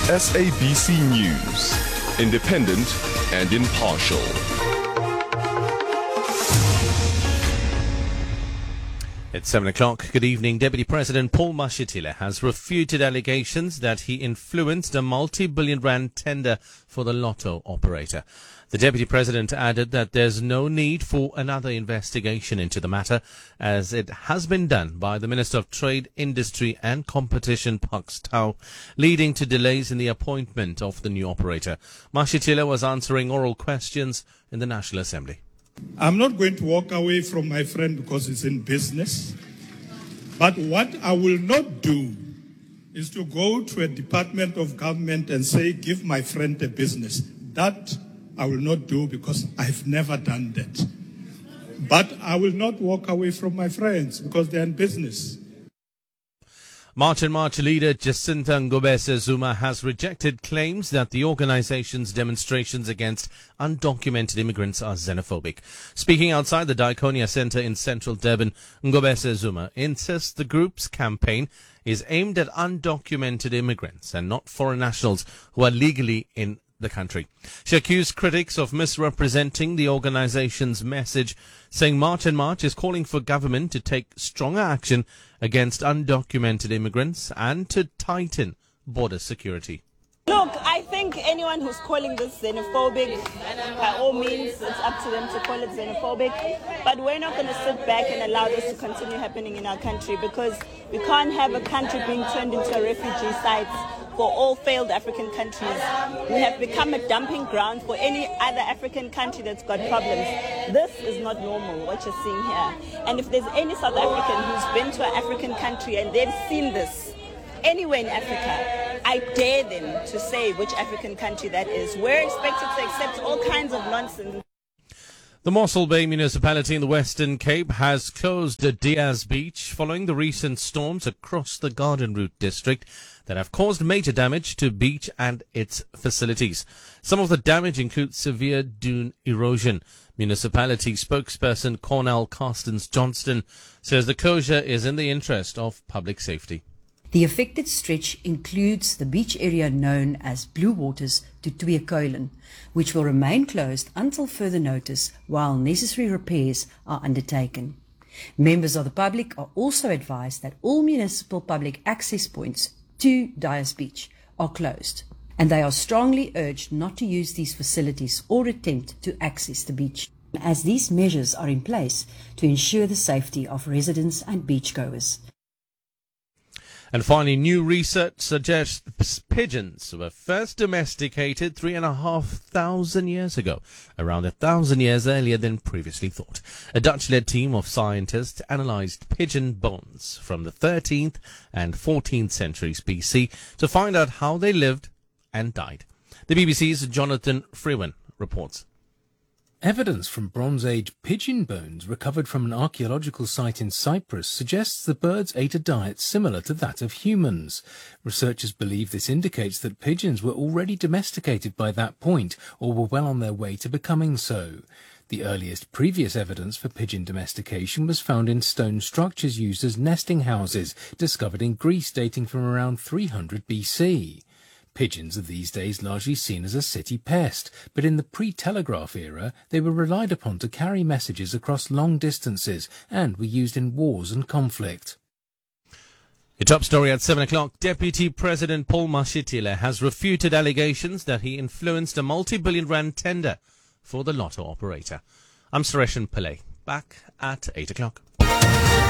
SABC News, independent and impartial. It's 7 o'clock. Good evening. Deputy President Paul Mashatile has refuted allegations that he influenced a multi-billion rand tender for the lotto operator. The Deputy President added that there's no need for another investigation into the matter, as it has been done by the Minister of Trade, Industry and Competition, Pax Tau, leading to delays in the appointment of the new operator. Mashatile was answering oral questions in the National Assembly. I'm not going to walk away from my friend because he's in business. But what I will not do is to go to a department of government and say, give my friend a business. That I will not do because I've never done that. But I will not walk away from my friends because they're in business. March and March leader Jacinta Ngobese Zuma has rejected claims that the organization's demonstrations against undocumented immigrants are xenophobic. Speaking outside the Diakonia Center in central Durban, Ngobese Zuma insists the group's campaign is aimed at undocumented immigrants and not foreign nationals who are legally in the country. She accused critics of misrepresenting the organization's message, saying March and March is calling for government to take stronger action against undocumented immigrants and to tighten border security. Look, I think anyone who's calling this xenophobic, by all means, it's up to them to call it xenophobic. But we're not going to sit back and allow this to continue happening in our country, because we can't have a country being turned into a refugee site for all failed African countries. We have become a dumping ground for any other African country that's got problems. This is not normal, what you're seeing here. And if there's any South African who's been to an African country and they've seen this, anywhere in Africa, I dare them to say which African country that is. We're expected to accept all kinds of nonsense. The Mossel Bay municipality in the Western Cape has closed Diaz Beach following the recent storms across the Garden Route district that have caused major damage to beach and its facilities. Some of the damage includes severe dune erosion. Municipality spokesperson Cornell Carstens Johnston says the closure is in the interest of public safety. The affected stretch includes the beach area known as Blue Waters to Tweekolen, which will remain closed until further notice while necessary repairs are undertaken. Members of the public are also advised that all municipal public access points to Diaz Beach are closed, and they are strongly urged not to use these facilities or attempt to access the beach, as these measures are in place to ensure the safety of residents and beachgoers. And finally, new research suggests pigeons were first domesticated 3,500 years ago, around 1,000 years earlier than previously thought. A Dutch-led team of scientists analyzed pigeon bones from the 13th and 14th centuries BC to find out how they lived and died. The BBC's Jonathan Freeman reports. Evidence from Bronze Age pigeon bones recovered from an archaeological site in Cyprus suggests the birds ate a diet similar to that of humans. Researchers believe this indicates that pigeons were already domesticated by that point or were well on their way to becoming so. The earliest previous evidence for pigeon domestication was found in stone structures used as nesting houses, discovered in Greece dating from around 300 BC. Pigeons are these days largely seen as a city pest, but in the pre-telegraph era they were relied upon to carry messages across long distances and were used in wars and conflict. Your top story at 7 o'clock. Deputy President Paul Mashatile has refuted allegations that he influenced a multi-billion rand tender for the lotto operator. I'm Suresh Pillay. Back at 8 o'clock.